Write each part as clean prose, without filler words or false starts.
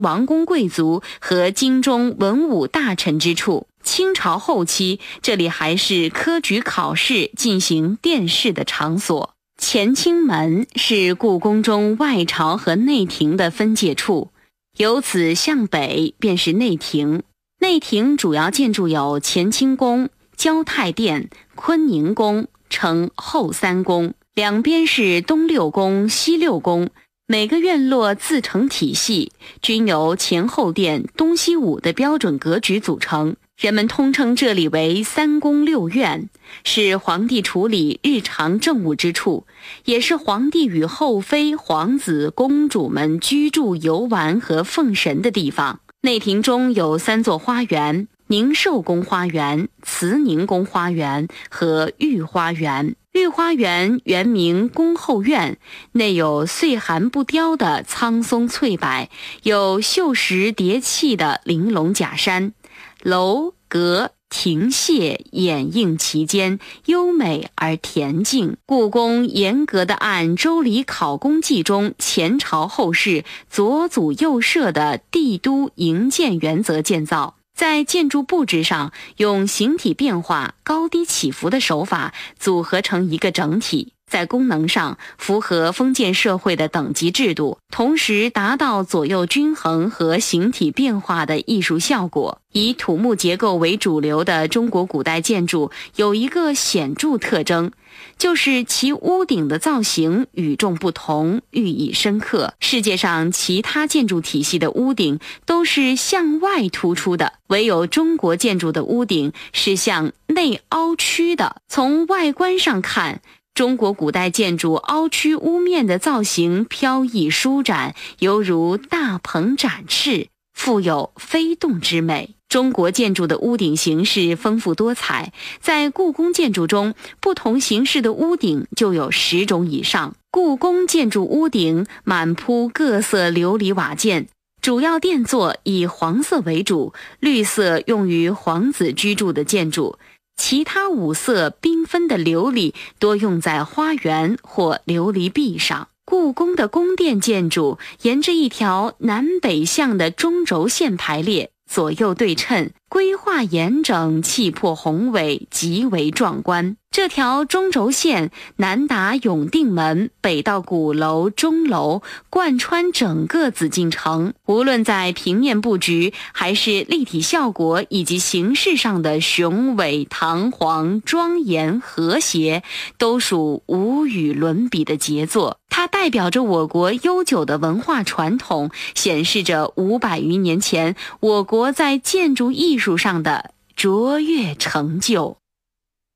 王公贵族和京中文武大臣之处。清朝后期，这里还是科举考试进行殿试的场所。乾清门是故宫中外朝和内廷的分界处，由此向北便是内廷。内廷主要建筑有乾清宫、交泰殿、坤宁宫，称后三宫，两边是东六宫、西六宫，每个院落自成体系，均由前后殿、东西午的标准格局组成。人们通称这里为三宫六院，是皇帝处理日常政务之处，也是皇帝与后妃、皇子、公主们居住、游玩和奉神的地方。内廷中有3座花园：宁寿宫花园、慈宁宫花园和御花园。御花园原名宫后院，内有岁寒不凋的苍松翠柏，有锈蚀叠砌的玲珑假山，楼阁亭榭掩映其间，优美而恬静。故宫严格地按《周礼考工记》中前朝后世左祖右社的帝都营建原则建造，在建筑布置上用形体变化、高低起伏的手法组合成一个整体，在功能上符合封建社会的等级制度，同时达到左右均衡和形体变化的艺术效果。以土木结构为主流的中国古代建筑有一个显著特征，就是其屋顶的造型与众不同，寓意深刻。世界上其他建筑体系的屋顶都是向外突出的，唯有中国建筑的屋顶是向内凹曲的。从外观上看，中国古代建筑凹曲屋面的造型飘逸舒展，犹如大鹏展翅，富有飞动之美。中国建筑的屋顶形式丰富多彩，在故宫建筑中，不同形式的屋顶就有10种以上。故宫建筑屋顶满铺各色琉璃瓦件，主要殿座以黄色为主，绿色用于皇子居住的建筑，其他5色缤纷的琉璃多用在花园或琉璃壁上。故宫的宫殿建筑沿着一条南北向的中轴线排列，左右对称，规划严整，气魄宏伟，极为壮观。这条中轴线南达永定门，北到鼓楼、钟楼，贯穿整个紫禁城。无论在平面布局还是立体效果以及形式上的雄伟、堂皇、庄严、和谐，都属无与伦比的杰作。它代表着我国悠久的文化传统，显示着500余年前我国在建筑艺术上的卓越成就。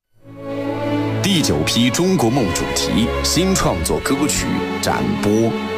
第9批中国梦主题新创作歌曲展播。